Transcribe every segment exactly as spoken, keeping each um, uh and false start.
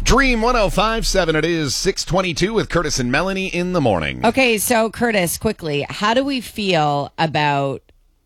Dream one oh five point seven. It is six twenty-two with Curtis and Melanie in the morning. Okay, so Curtis, quickly, how do we feel about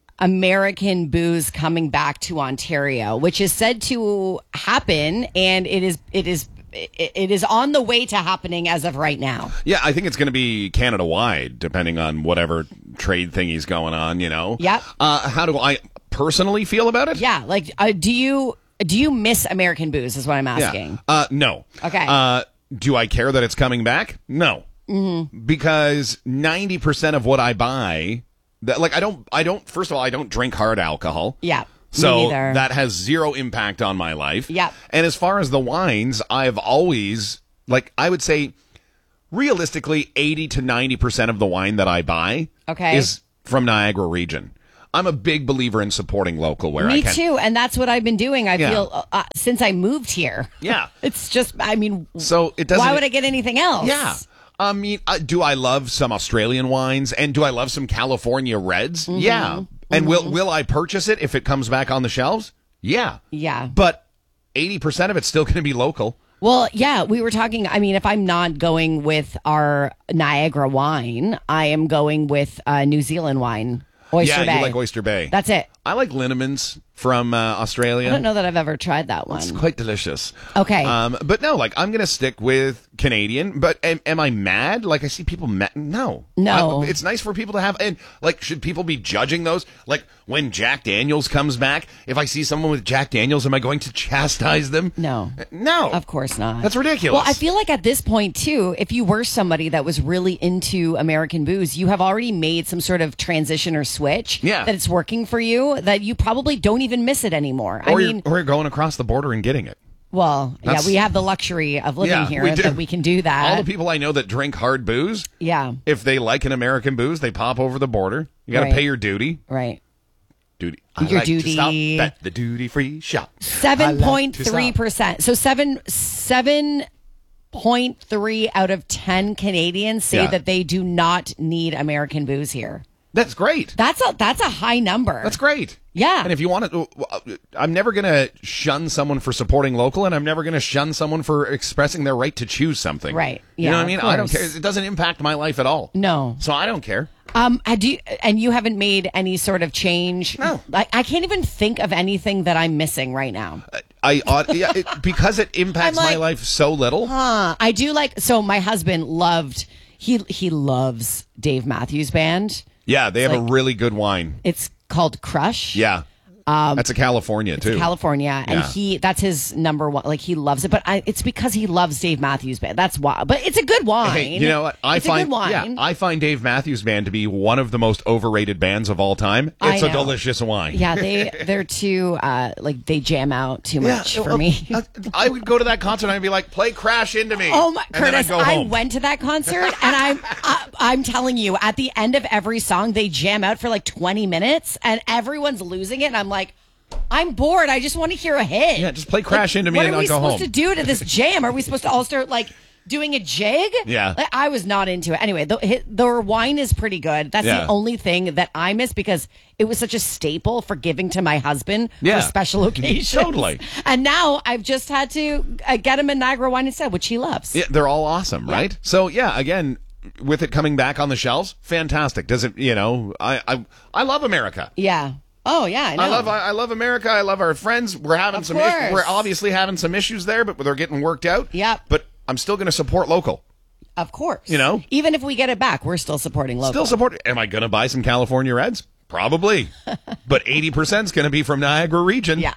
American booze coming back to Ontario, which is said to happen, and it is it is it is on the way to happening as of right now? Yeah, I think it's going to be Canada-wide, depending on whatever trade thingy's going on, you know? Yep. Uh, how do I personally feel about it? Yeah, like, uh, do you do you miss American booze is what I'm asking. Yeah. Uh, no. Okay. Uh, do I care that it's coming back? No. Mm-hmm. Because ninety percent of what I buy, that like I don't, I don't, first of all, I don't drink hard alcohol. Yeah. So that has zero impact on my life. Yep. And as far as the wines, I've always, like, I would say, realistically, eighty to ninety percent of the wine that I buy okay. is from Niagara region. I'm a big believer in supporting local where Me I can. too, and that's what I've been doing. I Yeah. feel uh, since I moved here. Yeah. It's just, I mean, so it doesn't. why would I get anything else? Yeah. I mean, uh, do I love some Australian wines and do I love some California reds? Mm-hmm. Yeah. And will will I purchase it if it comes back on the shelves? Yeah. Yeah. But eighty percent of it's still going to be local. Well, yeah, we were talking. I mean, if I'm not going with our Niagara wine, I am going with uh, New Zealand wine, Oyster yeah, Bay. you like Oyster Bay. That's it. I like Linnemans from uh, Australia. I don't know that I've ever tried that one. It's quite delicious. Okay. Um, but no, like, I'm going to stick with Canadian. But am, am I mad? Like, I see people mad. No. No. I, it's nice for people to have. And, like, should people be judging those? Like, when Jack Daniels comes back, if I see someone with Jack Daniels, am I going to chastise them? No. No. Of course not. That's ridiculous. Well, I feel like at this point, too, if you were somebody that was really into American booze, you have already made some sort of transition or switch Yeah. that it's working for you, that you probably don't even miss it anymore. Or, I you're, mean, or you're going across the border and getting it. well, That's- yeah, we have the luxury of living Yeah, here we do. that we can do that. All the people I know that drink hard booze, yeah, if they like an American booze, they pop over the border. You got to Right. pay your duty. right. Duty. I Your like to duty. stop at the duty free shop. Seven point I like three to percent. So seven seven point three out of ten Canadians say Yeah. that they do not need American booze here. That's great. That's a that's a high number. That's great. Yeah. And if you want to, I'm never going to shun someone for supporting local, and I'm never going to shun someone for expressing their right to choose something. Right. You Yeah, know what I of mean? I don't course. care. It doesn't impact my life at all. No. So I don't care. Um. I do, and you haven't made any sort of change. No. I, I can't even think of anything that I'm missing right now. I ought, yeah, it, because it impacts I'm like, my life so little. Huh. I do like. So my husband loved. He he loves Dave Matthews Band. Yeah, they have like- a really good wine. It's called Crush. Yeah. Um, That's a California, too. California, and Yeah. he that's his number one. Like, he loves it, but I, it's because he loves Dave Matthews Band. That's why. But it's a good wine. Hey, you know what? I it's find a good wine. yeah, I find Dave Matthews Band to be one of the most overrated bands of all time. I It's a know. delicious wine. Yeah, they they're too uh, like they jam out too much for well, me. uh, I would go to that concert and I'd be like, "Play Crash Into Me." Oh my, and then I'd Curtis! go I home. went to that concert, and I'm I, I'm telling you, at the end of every song, they jam out for like twenty minutes, and everyone's losing it, and I'm like, I'm bored. I just want to hear a hit. Yeah, just play Crash Like, Into Me what and are I'll we go supposed home. to do to this jam? Are we supposed to all start like doing a jig? Yeah. Like, I was not into it. Anyway, the, hit- their wine is pretty good. That's Yeah. the only thing that I miss because it was such a staple for giving to my husband Yeah. for special occasions. Totally. And now I've just had to uh, get him a Niagara wine instead, which he loves. Yeah, they're all awesome, right? So yeah, again, with it coming back on the shelves, fantastic. Does it? You know, I I, I love America. Yeah. Oh, yeah, I know. I love I, I love America. I love our friends. We're having Of some course. issues. We're obviously having some issues there, but they're getting worked out. Yep. But I'm still going to support local. Of course. You know? Even if we get it back, we're still supporting local. Still support. Am I going to buy some California Reds? Probably. But eighty percent is going to be from Niagara region. Yeah.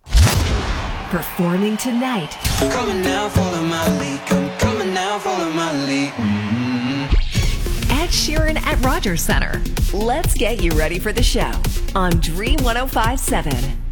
Performing tonight. Coming now, follow my lead. Come, coming now, follow my lead. Ed Sheeran at Rogers Center. Let's get you ready for the show on Dream one oh five point seven.